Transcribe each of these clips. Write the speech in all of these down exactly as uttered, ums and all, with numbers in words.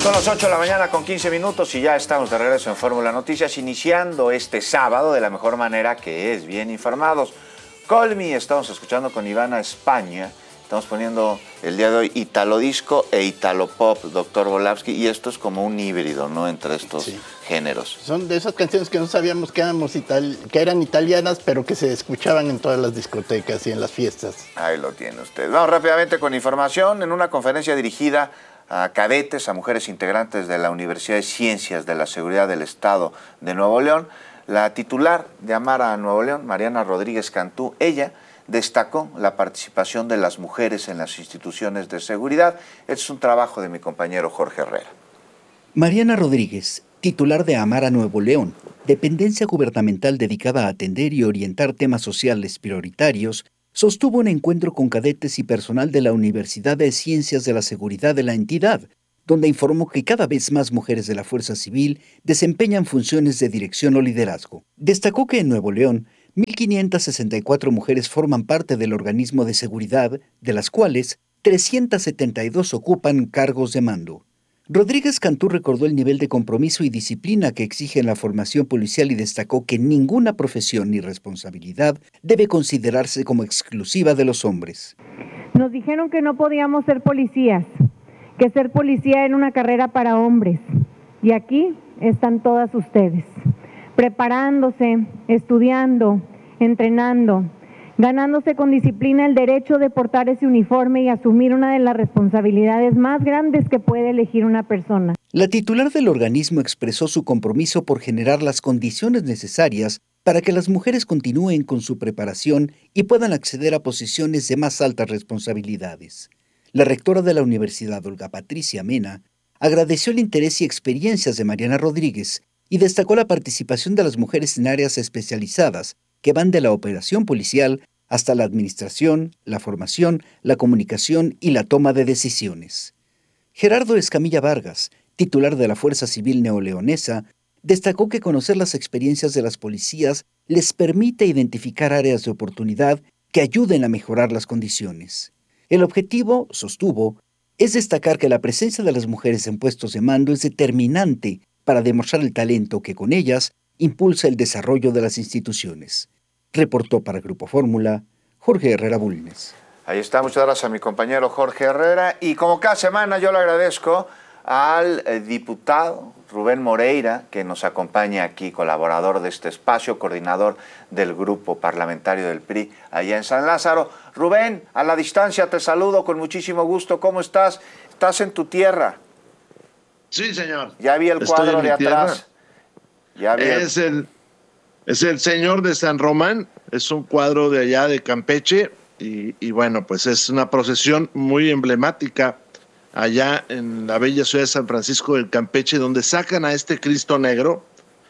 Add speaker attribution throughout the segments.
Speaker 1: Son las ocho de la mañana con quince minutos y ya estamos de regreso en Fórmula Noticias, iniciando este sábado de la mejor manera, que es bien informados. Call Me, estamos escuchando con Ivana España. Estamos poniendo el día de hoy Italo Disco e Italo Pop, doctor Volavsky, y esto es como un híbrido, ¿no?, entre estos sí. géneros.
Speaker 2: Son de esas canciones que no sabíamos que, éramos ital que eran italianas, pero que se escuchaban en todas las discotecas y en las fiestas.
Speaker 1: Ahí lo tiene usted. Vamos rápidamente con información. En una conferencia dirigida a cadetes, a mujeres integrantes de la Universidad de Ciencias de la Seguridad del Estado de Nuevo León, la titular de Amara Nuevo León, Mariana Rodríguez Cantú, ella destacó la participación de las mujeres en las instituciones de seguridad. Este es un trabajo de mi compañero Jorge Herrera.
Speaker 3: Mariana Rodríguez, titular de Amara Nuevo León, dependencia gubernamental dedicada a atender y orientar temas sociales prioritarios, sostuvo un encuentro con cadetes y personal de la Universidad de Ciencias de la Seguridad de la entidad, donde informó que cada vez más mujeres de la Fuerza Civil desempeñan funciones de dirección o liderazgo. Destacó que en Nuevo León, mil quinientas sesenta y cuatro mujeres forman parte del organismo de seguridad, de las cuales trescientas setenta y dos ocupan cargos de mando. Rodríguez Cantú recordó el nivel de compromiso y disciplina que exige la formación policial y destacó que ninguna profesión ni responsabilidad debe considerarse como exclusiva de los hombres.
Speaker 4: Nos dijeron que no podíamos ser policías, que ser policía era una carrera para hombres. Y aquí están todas ustedes, preparándose, estudiando, entrenando, ganándose con disciplina el derecho de portar ese uniforme y asumir una de las responsabilidades más grandes que puede elegir una persona.
Speaker 3: La titular del organismo expresó su compromiso por generar las condiciones necesarias para que las mujeres continúen con su preparación y puedan acceder a posiciones de más altas responsabilidades. La rectora de la universidad, Olga Patricia Mena, agradeció el interés y experiencias de Mariana Rodríguez y destacó la participación de las mujeres en áreas especializadas que van de la operación policial hasta la administración, la formación, la comunicación y la toma de decisiones. Gerardo Escamilla Vargas, titular de la Fuerza Civil Neoleonesa, destacó que conocer las experiencias de las policías les permite identificar áreas de oportunidad que ayuden a mejorar las condiciones. El objetivo, sostuvo, es destacar que la presencia de las mujeres en puestos de mando es determinante para demostrar el talento que con ellas impulsa el desarrollo de las instituciones. Reportó para Grupo Fórmula, Jorge Herrera Bulnes.
Speaker 1: Ahí está, muchas gracias a mi compañero Jorge Herrera. Y como cada semana yo le agradezco al eh, diputado Rubén Moreira, que nos acompaña aquí, colaborador de este espacio, coordinador del grupo parlamentario del P R I allá en San Lázaro. Rubén, a la distancia te saludo con muchísimo gusto. ¿Cómo estás? ¿Estás en tu tierra?
Speaker 5: Sí, señor.
Speaker 1: Ya vi el cuadro de atrás.
Speaker 5: Ya vi el... Es, el, es el Señor de San Román, es un cuadro de allá de Campeche y, y bueno, pues es una procesión muy emblemática allá en la bella ciudad de San Francisco del Campeche, donde sacan a este Cristo Negro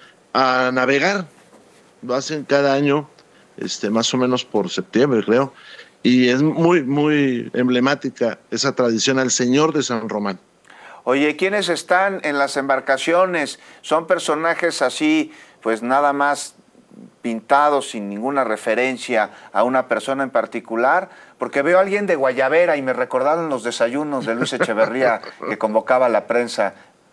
Speaker 5: a navegar. Lo hacen cada año, este, más o menos por septiembre, creo, y es muy, muy emblemática esa tradición al Señor de San Román.
Speaker 1: Oye, ¿quiénes están en las embarcaciones? ¿Son personajes así, pues nada más pintados sin ninguna referencia a una persona en particular? Porque veo a alguien de Guayabera y me recordaron los desayunos de Luis Echeverría que convocaba a la prensa.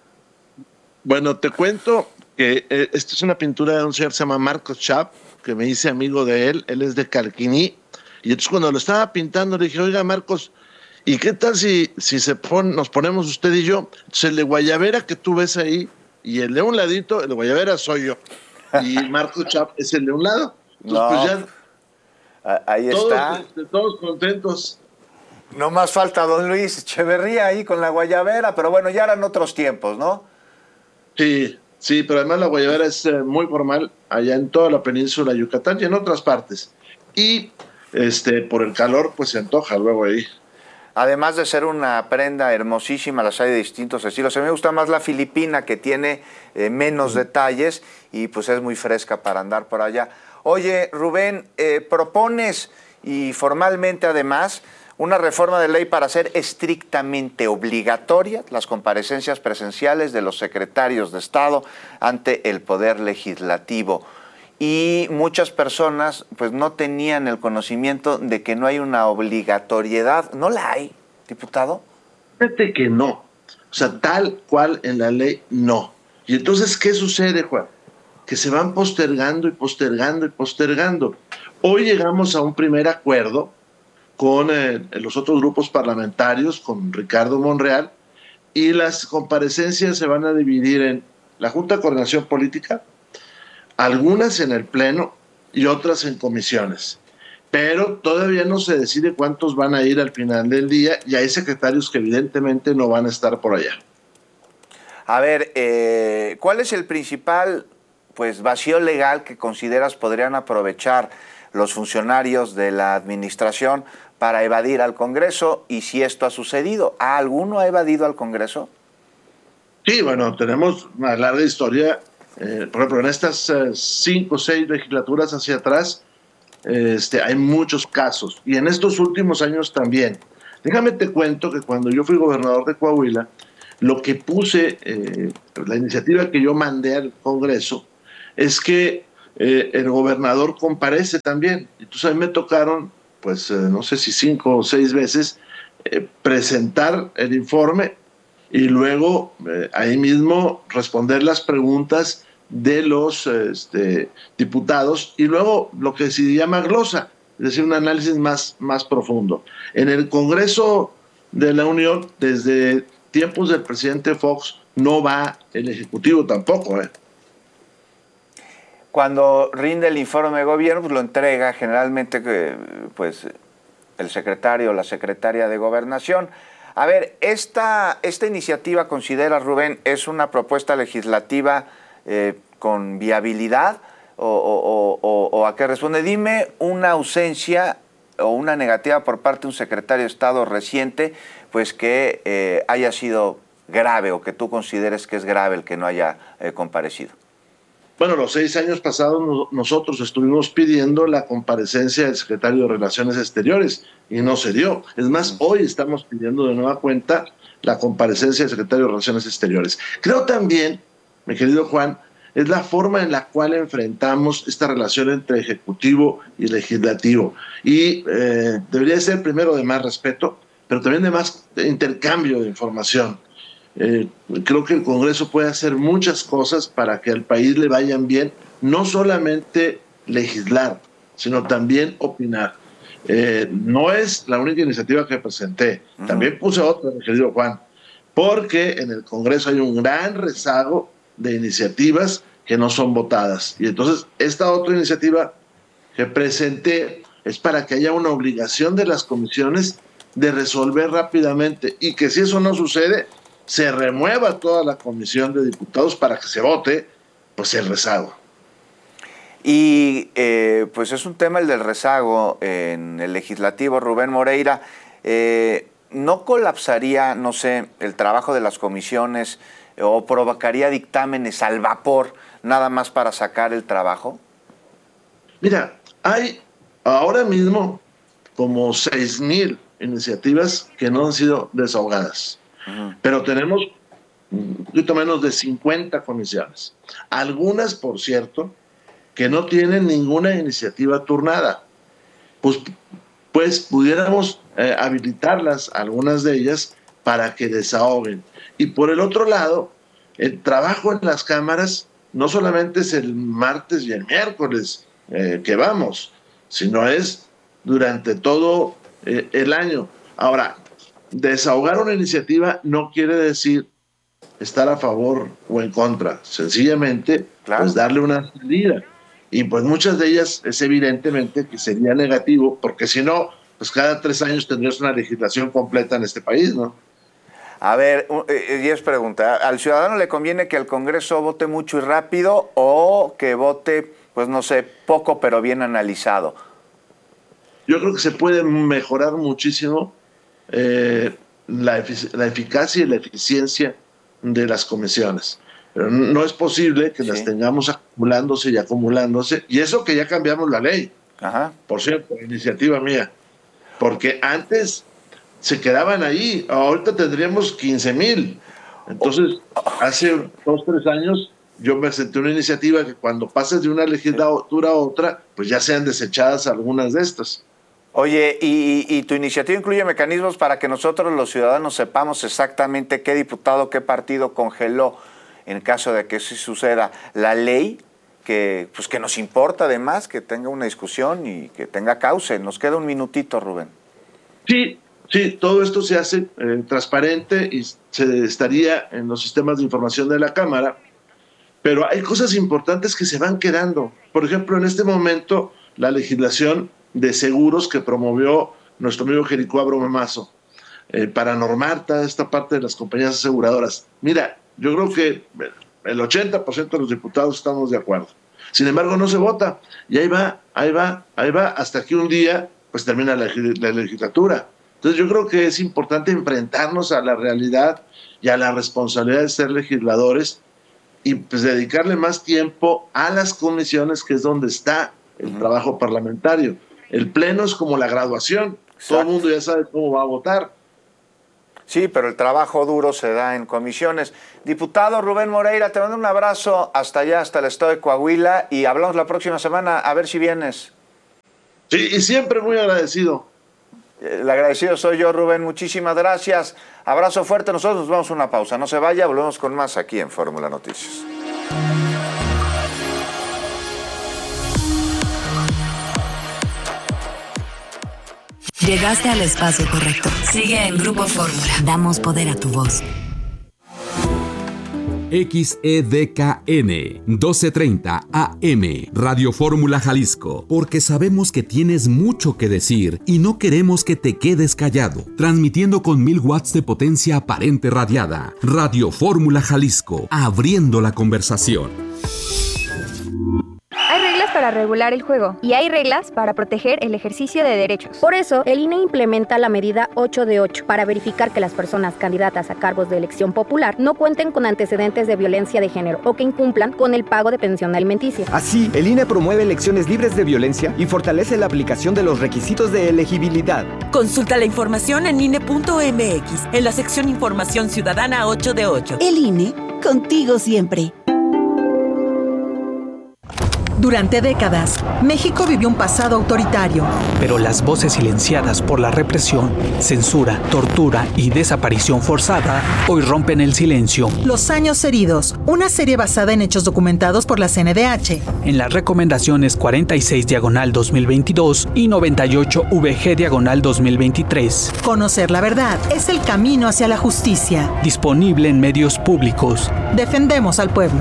Speaker 5: Bueno, te cuento que eh, esta es una pintura de un señor que se llama Marcos Chap, que me hice amigo de él, él es de Calquiní, y entonces cuando lo estaba pintando le dije, oiga Marcos, ¿y qué tal si, si se pon, nos ponemos usted y yo? Entonces el de Guayabera que tú ves ahí, y el de un ladito, el de Guayabera soy yo, y Marcos Chap es el de un lado. Entonces
Speaker 1: no,
Speaker 5: pues ya
Speaker 1: ahí
Speaker 5: todos,
Speaker 1: está.
Speaker 5: este, todos contentos.
Speaker 1: No más falta don Luis Echeverría ahí con la Guayabera, pero bueno, ya eran otros tiempos, ¿no?
Speaker 5: Sí, sí, pero además la Guayabera es eh, muy formal allá en toda la península de Yucatán y en otras partes. Y este por el calor, pues se antoja luego ahí.
Speaker 1: Además de ser una prenda hermosísima, las hay de distintos estilos. A mí me gusta más la filipina, que tiene eh, menos uh-huh. detalles y pues es muy fresca para andar por allá. Oye, Rubén, eh, propones, y formalmente además, una reforma de ley para hacer estrictamente obligatorias las comparecencias presenciales de los secretarios de Estado ante el Poder Legislativo. Y muchas personas pues no tenían el conocimiento de que no hay una obligatoriedad. ¿No la hay, diputado?
Speaker 5: Fíjate que no. O sea, tal cual en la ley, no. Y entonces, ¿qué sucede, Juan? Que se van postergando y postergando y postergando. Hoy llegamos a un primer acuerdo con eh, los otros grupos parlamentarios, con Ricardo Monreal, y las comparecencias se van a dividir en la Junta de Coordinación Política, algunas en el Pleno y otras en comisiones. Pero todavía no se decide cuántos van a ir al final del día y hay secretarios que evidentemente no van a estar por allá.
Speaker 1: A ver, eh, ¿cuál es el principal pues, vacío legal que consideras podrían aprovechar los funcionarios de la administración para evadir al Congreso? Y si esto ha sucedido, ¿a alguno ha evadido al Congreso?
Speaker 5: Sí, bueno, tenemos una larga historia. Eh, por ejemplo, en estas eh, cinco o seis legislaturas hacia atrás, Este, hay muchos casos, y en estos últimos años también. Déjame te cuento que cuando yo fui gobernador de Coahuila, lo que puse, eh, la iniciativa que yo mandé al Congreso, es que eh, el gobernador comparece también. Entonces a mí me tocaron, pues eh, no sé si cinco o seis veces, eh, presentar el informe y luego eh, ahí mismo responder las preguntas de los este, diputados y luego lo que se llama glosa, es decir, un análisis más, más profundo. En el Congreso de la Unión, desde tiempos del presidente Fox, no va el Ejecutivo tampoco. ¿eh?
Speaker 1: Cuando rinde el informe de gobierno, pues lo entrega generalmente pues, el secretario o la secretaria de Gobernación. A ver, esta, esta iniciativa, considera Rubén, es una propuesta legislativa Eh, con viabilidad o, o, o, o a qué responde. Dime una ausencia o una negativa por parte de un secretario de Estado reciente, pues que eh, haya sido grave o que tú consideres que es grave el que no haya eh, comparecido.
Speaker 5: Bueno, los seis años pasados no, nosotros estuvimos pidiendo la comparecencia del secretario de Relaciones Exteriores y no se dio. Es más, uh-huh. hoy estamos pidiendo de nueva cuenta la comparecencia del secretario de Relaciones Exteriores. Creo también, mi querido Juan, es la forma en la cual enfrentamos esta relación entre ejecutivo y legislativo. Y eh, debería ser primero de más respeto, pero también de más intercambio de información. Eh, creo que el Congreso puede hacer muchas cosas para que al país le vayan bien, no solamente legislar, sino también opinar. Eh, no es la única iniciativa que presenté, uh-huh. también puse otra, mi querido Juan, porque en el Congreso hay un gran rezago de iniciativas que no son votadas. Y entonces esta otra iniciativa que presenté es para que haya una obligación de las comisiones de resolver rápidamente y que si eso no sucede, se remueva toda la comisión de diputados para que se vote pues el rezago.
Speaker 1: Y eh, pues es un tema el del rezago en el legislativo, Rubén Moreira. Eh, ¿No colapsaría, no sé, el trabajo de las comisiones o provocaría dictámenes al vapor nada más para sacar el trabajo?
Speaker 5: Mira, hay ahora mismo como seis mil iniciativas que no han sido desahogadas, uh-huh. pero tenemos un poquito menos de cincuenta comisiones. Algunas, por cierto, que no tienen ninguna iniciativa turnada. Pues, pues pudiéramos eh, habilitarlas, algunas de ellas, para que desahoguen. Y por el otro lado, el trabajo en las cámaras no solamente es el martes y el miércoles eh, que vamos, sino es durante todo eh, el año. Ahora, desahogar una iniciativa no quiere decir estar a favor o en contra, sencillamente claro. pues darle una salida. Y pues muchas de ellas es evidentemente que sería negativo, porque si no, pues cada tres años tendrías una legislación completa en este país, ¿no?
Speaker 1: A ver, y es pregunta, ¿al ciudadano le conviene que el Congreso vote mucho y rápido o que vote, pues no sé, poco pero bien analizado?
Speaker 5: Yo creo que se puede mejorar muchísimo eh, la, efic- la eficacia y la eficiencia de las comisiones. Pero no es posible que sí. las tengamos acumulándose y acumulándose, y eso que ya cambiamos la ley.
Speaker 1: Ajá.
Speaker 5: Por cierto, iniciativa mía, porque antes se quedaban ahí, ahorita tendríamos quince mil. Entonces, hace dos, tres años yo presenté una iniciativa que cuando pases de una legislatura a otra, pues ya sean desechadas algunas de estas.
Speaker 1: Oye, y, y tu iniciativa incluye mecanismos para que nosotros los ciudadanos sepamos exactamente qué diputado, qué partido congeló en caso de que sí suceda. La ley que, pues que nos importa además, que tenga una discusión y que tenga cauce. Nos queda un minutito, Rubén.
Speaker 5: Sí, sí, todo esto se hace eh, transparente y se estaría en los sistemas de información de la Cámara, pero hay cosas importantes que se van quedando. Por ejemplo, en este momento, la legislación de seguros que promovió nuestro amigo Jericó Abromamazo eh, para normar toda esta parte de las compañías aseguradoras. Mira, yo creo que el ochenta por ciento de los diputados estamos de acuerdo. Sin embargo, no se vota. Y ahí va, ahí va, ahí va, hasta que un día pues termina la, la legislatura. Entonces yo creo que es importante enfrentarnos a la realidad y a la responsabilidad de ser legisladores y pues dedicarle más tiempo a las comisiones, que es donde está el uh-huh. trabajo parlamentario. El pleno es como la graduación. Exacto. Todo el mundo ya sabe cómo va a votar.
Speaker 1: Sí, pero el trabajo duro se da en comisiones. Diputado Rubén Moreira, te mando un abrazo hasta allá, hasta el estado de Coahuila, y hablamos la próxima semana, a ver si vienes.
Speaker 5: Sí, y siempre muy agradecido.
Speaker 1: El agradecido soy yo, Rubén, muchísimas gracias. Abrazo fuerte, nosotros nos vamos a una pausa. No se vaya, volvemos con más aquí en Fórmula Noticias.
Speaker 6: Llegaste al espacio correcto. Sigue en Grupo Fórmula. Damos poder a tu voz.
Speaker 7: X E D K N doce treinta A M Radio Fórmula Jalisco, porque sabemos que tienes mucho que decir y no queremos que te quedes callado. Transmitiendo con mil watts de potencia aparente radiada. Radio Fórmula Jalisco, abriendo la conversación.
Speaker 8: Hay reglas para regular el juego y hay reglas para proteger el ejercicio de derechos.
Speaker 9: Por eso, el I N E implementa la medida ocho de ocho para verificar que las personas candidatas a cargos de elección popular no cuenten con antecedentes de violencia de género o que incumplan con el pago de pensión alimenticia.
Speaker 10: Así, el I N E promueve elecciones libres de violencia y fortalece la aplicación de los requisitos de elegibilidad.
Speaker 11: Consulta la información en I N E punto M X, en la sección Información Ciudadana ocho de ocho.
Speaker 12: El I N E, contigo siempre.
Speaker 13: Durante décadas, México vivió un pasado autoritario.
Speaker 14: Pero las voces silenciadas por la represión, censura, tortura y desaparición forzada hoy rompen el silencio.
Speaker 13: Los años heridos, una serie basada en hechos documentados por la C N D H.
Speaker 14: En las recomendaciones cuarenta y seis diagonal dos mil veintidós y noventa y ocho V G diagonal dos mil veintitrés.
Speaker 13: Conocer la verdad es el camino hacia la justicia.
Speaker 14: Disponible en medios públicos.
Speaker 13: Defendemos al pueblo.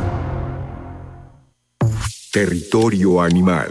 Speaker 15: Territorio animal.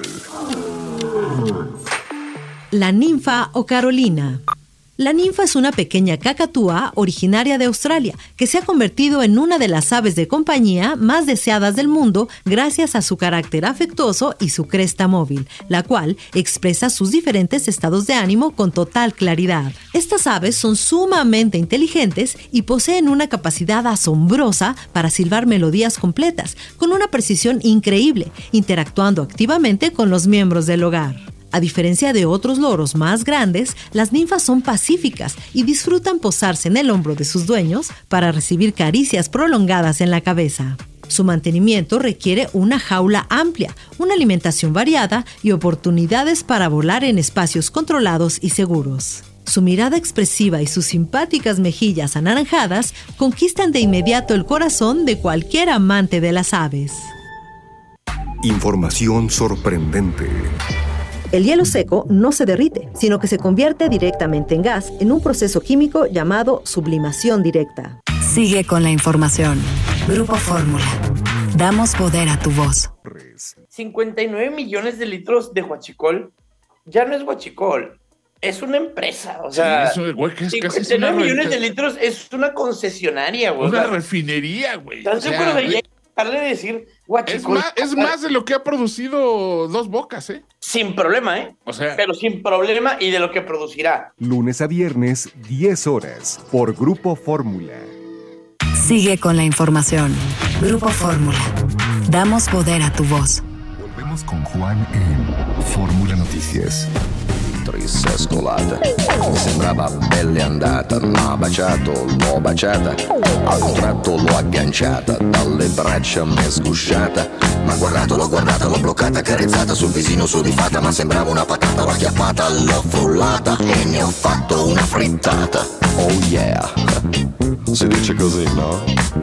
Speaker 16: La ninfa o Carolina. La ninfa es una pequeña cacatúa originaria de Australia que se ha convertido en una de las aves de compañía más deseadas del mundo gracias a su carácter afectuoso y su cresta móvil, la cual expresa sus diferentes estados de ánimo con total claridad. Estas aves son sumamente inteligentes y poseen una capacidad asombrosa para silbar melodías completas, con una precisión increíble, interactuando activamente con los miembros del hogar. A diferencia de otros loros más grandes, las ninfas son pacíficas y disfrutan posarse en el hombro de sus dueños para recibir caricias prolongadas en la cabeza. Su mantenimiento requiere una jaula amplia, una alimentación variada y oportunidades para volar en espacios controlados y seguros. Su mirada expresiva y sus simpáticas mejillas anaranjadas conquistan de inmediato el corazón de cualquier amante de las aves.
Speaker 15: Información sorprendente.
Speaker 17: El hielo seco no se derrite, sino que se convierte directamente en gas en un proceso químico llamado sublimación directa.
Speaker 6: Sigue con la información. Grupo Fórmula. Damos poder a tu voz.
Speaker 18: cincuenta y nueve millones de litros de huachicol ya no es huachicol, es una empresa. O sea,
Speaker 19: sí, eso, güey, que es
Speaker 18: cincuenta y nueve millones de litros es una concesionaria, güey.
Speaker 19: Una refinería, güey.
Speaker 18: ¿Están seguros de dejarle de decir huachicol?
Speaker 19: Es más, es más de lo que ha producido Dos Bocas, ¿eh?
Speaker 18: Sin problema, ¿eh?
Speaker 19: O sea,
Speaker 18: pero sin problema y de lo que producirá.
Speaker 15: Lunes a viernes, diez horas, por Grupo Fórmula.
Speaker 6: Sigue con la información. Grupo Fórmula. Damos poder a tu voz.
Speaker 15: Volvemos con Juan en Fórmula Noticias.
Speaker 20: Trissa scolata, mi sembrava pelle andata, m'ha baciato, l'ho baciata, a un tratto l'ho agganciata, dalle braccia m'è sgusciata, Ma guardato, l'ho guardata, l'ho bloccata, accarezzata sul visino sudifata, ma sembrava una patata, l'ho acchiappata, l'ho frullata e ne ho fatto una frittata. Oh yeah, si dice così, no?